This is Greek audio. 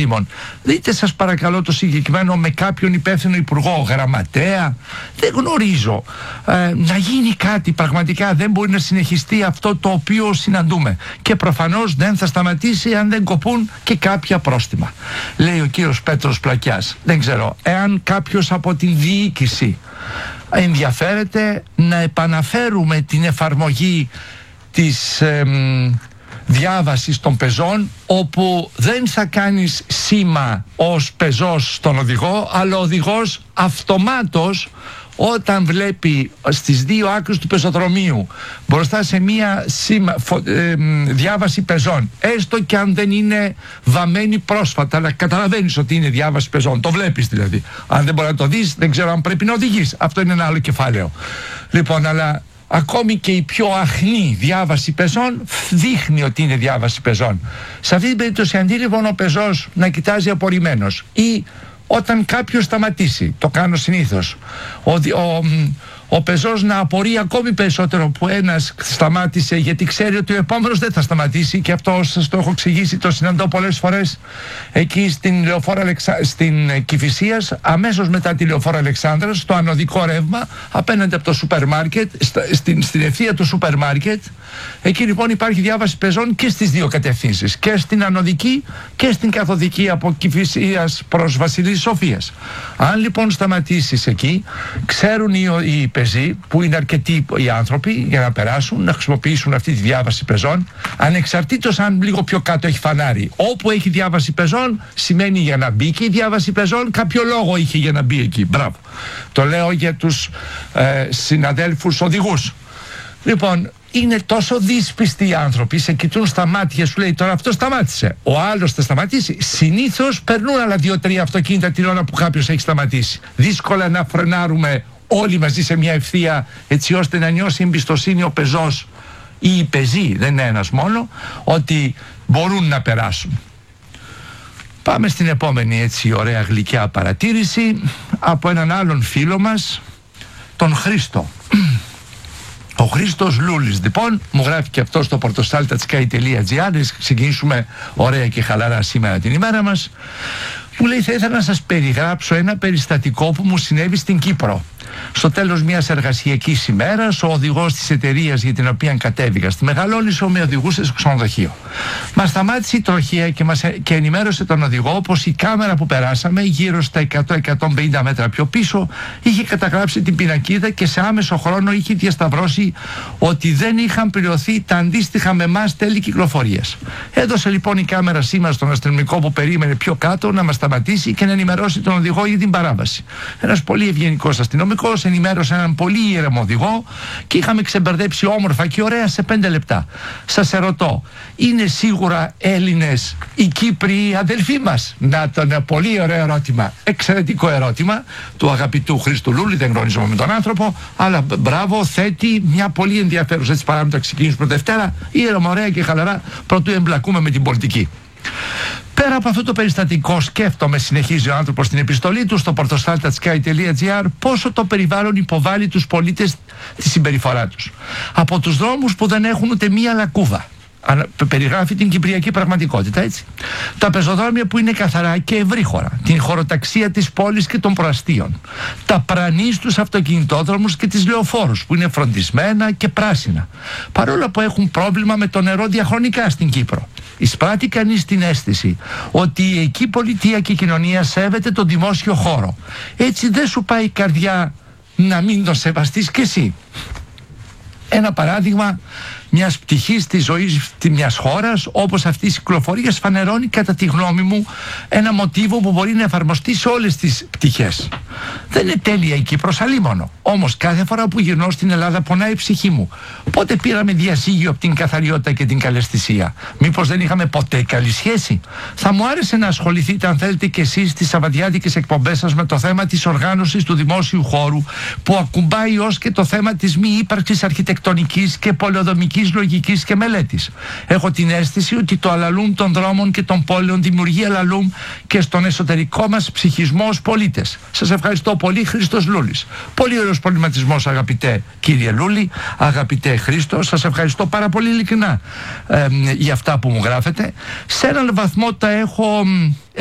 επιστήμων. Δείτε σας παρακαλώ το συγκεκριμένο με κάποιον υπεύθυνο υπουργό, γραμματέα. Δεν γνωρίζω. Να γίνει κάτι πραγματικά. Δεν μπορεί να συνεχιστεί αυτό το οποίο συναντούμε. Και προφανώς δεν θα σταματήσει αν δεν κοπούν και κάποια πρόστιμα. Λέει ο κύριος Πέτρος Πλακιάς. Δεν ξέρω εάν κάποιος από την διοίκηση ενδιαφέρεται να επαναφέρουμε την εφαρμογή της διάβασης των πεζών, όπου δεν θα κάνεις σήμα ως πεζός στον οδηγό, αλλά ο οδηγός αυτομάτως όταν βλέπει στις δύο άκρες του πεζοδρομίου μπροστά σε μία διάβαση πεζών, έστω και αν δεν είναι βαμμένη πρόσφατα, αλλά καταλαβαίνεις ότι είναι διάβαση πεζών, το βλέπεις δηλαδή. Αν δεν μπορεί να το δεις, δεν ξέρω αν πρέπει να οδηγείς. Αυτό είναι ένα άλλο κεφάλαιο. Λοιπόν, αλλά ακόμη και η πιο αχνή διάβαση πεζών δείχνει ότι είναι διάβαση πεζών. Σε αυτή την περίπτωση, αντί λοιπόν ο πεζός να κοιτάζει απορριμμένος, ή όταν κάποιος σταματήσει, το κάνω συνήθως, ο πεζός να απορεί ακόμη περισσότερο που ένας σταμάτησε, γιατί ξέρει ότι ο επόμενος δεν θα σταματήσει, και αυτό σας το έχω εξηγήσει, το συναντώ πολλές φορές εκεί στην Κηφισίας, αμέσως μετά τη Λεωφόρο Αλεξάνδρας, στο ανωδικό ρεύμα απέναντι από το σούπερ μάρκετ, στην ευθεία του σούπερ μάρκετ. Εκεί λοιπόν υπάρχει διάβαση πεζών και στις δύο κατευθύνσεις, και στην ανωδική και στην καθοδική από Κηφισίας προς Βασιλής Σοφίας. Αν λοιπόν σταματήσεις εκεί, ξέρουν οι πεζοί, που είναι αρκετοί οι άνθρωποι για να περάσουν, να χρησιμοποιήσουν αυτή τη διάβαση πεζών, ανεξαρτήτως αν λίγο πιο κάτω έχει φανάρι. Όπου έχει διάβαση πεζών, σημαίνει για να μπει και η διάβαση πεζών, κάποιο λόγο είχε για να μπει εκεί. Μπράβο. Το λέω για τους συναδέλφους οδηγούς. Λοιπόν, είναι τόσο δύσπιστοι οι άνθρωποι, σε κοιτούν στα μάτια, σου λέει τώρα αυτό σταμάτησε, ο άλλος θα σταματήσει. Συνήθως περνούν άλλα 2-3 αυτοκίνητα την ώρα που κάποιος έχει σταματήσει. Δύσκολα να φρενάρουμε όλοι μαζί σε μια ευθεία, έτσι ώστε να νιώσει εμπιστοσύνη ο πεζός ή οι πεζοί, δεν είναι ένας μόνο, ότι μπορούν να περάσουν. Πάμε στην επόμενη έτσι ωραία γλυκιά παρατήρηση από έναν άλλον φίλο μας, τον Χρήστο. Ο Χρήστος Λούλης λοιπόν μου γράφει και αυτό στο portosaltatsky.gr. Ξεκινήσουμε ωραία και χαλαρά σήμερα την ημέρα μας. Μου λέει, θα ήθελα να σας περιγράψω ένα περιστατικό που μου συνέβη στην Κύπρο. Στο τέλος μιας εργασιακής ημέρας, ο οδηγός της εταιρείας για την οποία κατέβηκα στη Μεγαλόνισσο με οδηγούσε στο ξενοδοχείο. Μας σταμάτησε η τροχέα και ενημέρωσε τον οδηγό πως η κάμερα που περάσαμε, γύρω στα 100-150 μέτρα πιο πίσω, είχε καταγράψει την πινακίδα και σε άμεσο χρόνο είχε διασταυρώσει ότι δεν είχαν πληρωθεί τα αντίστοιχα με εμάς τέλη κυκλοφορίας. Έδωσε λοιπόν η κάμερα σήμα στον αστυνομικό που περίμενε πιο κάτω να μας σταματήσει και να ενημερώσει τον οδηγό για την παράβαση. Ένας πολύ ευγενικός αστυνομικός ενημέρωσε έναν πολύ ήρεμο οδηγό και είχαμε ξεμπερδέψει όμορφα και ωραία σε 5 λεπτά. Σας ερωτώ, είναι σίγουρα Έλληνες οι Κύπροι αδελφοί μας? Να το ένα πολύ ωραίο ερώτημα, εξαιρετικό ερώτημα του αγαπητού Χρήστου Λούλη, δεν γνωρίζομαι με τον άνθρωπο, αλλά μπράβο, θέτει μια πολύ ενδιαφέρουσα έτσι παράμετρα. Ξεκινήσουμε Δευτέρα, ήρεμα, ωραία και χαλαρά, πρωτού εμπλακούμε με την πολιτική. Πέρα από αυτό το περιστατικό, σκέφτομαι, συνεχίζει ο άνθρωπος στην επιστολή του στο portosaltatsky.gr, πόσο το περιβάλλον υποβάλλει τους πολίτες τη συμπεριφορά τους. Από τους δρόμους που δεν έχουν ούτε μία λακκούβα. Περιγράφει την κυπριακή πραγματικότητα, έτσι. Τα πεζοδρόμια που είναι καθαρά και ευρύχωρα, την χωροταξία της πόλης και των προαστίων, τα πρανείς τους αυτοκινητόδρομους και τις λεωφόρους που είναι φροντισμένα και πράσινα, παρόλο που έχουν πρόβλημα με το νερό διαχρονικά στην Κύπρο. Εισπράττει κανείς την αίσθηση ότι η εκεί πολιτεία και η κοινωνία σέβεται τον δημόσιο χώρο. Έτσι δεν σου πάει η καρδιά να μην τον σεβαστείς κι εσύ? Ένα παράδειγμα μιας πτυχής της ζωής μιας χώρας όπως αυτής της κυκλοφορίας φανερώνει κατά τη γνώμη μου ένα μοτίβο που μπορεί να εφαρμοστεί σε όλες τις πτυχές. Δεν είναι τέλεια η Κύπρος, αλίμονο. Όμως κάθε φορά που γυρνώ στην Ελλάδα πονάει η ψυχή μου. Πότε πήραμε διασύγιο από την καθαριότητα και την καλαισθησία? Μήπως δεν είχαμε ποτέ καλή σχέση? Θα μου άρεσε να ασχοληθείτε, αν θέλετε κι εσείς, στις σαββατιάτικες εκπομπές σας με το θέμα της οργάνωσης του δημόσιου χώρου, που ακουμπάει ως και το θέμα της μη ύπαρξης αρχιτεκτονικής και πολεοδομικής λογικής και μελέτης. Έχω την αίσθηση ότι το αλαλούμ των δρόμων και των πόλεων δημιουργεί αλαλούμ και στον εσωτερικό μας ψυχισμό ως πολίτες. Σας ευχαριστώ πολύ, Χρήστος Λούλης. Πολύ ωραίος προβληματισμός, αγαπητέ κύριε Λούλη, αγαπητέ Χρήστο. Σας ευχαριστώ πάρα πολύ ειλικρινά για αυτά που μου γράφετε. Σε έναν βαθμό τα έχω